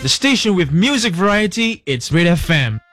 The station with music variety, it's Red FM.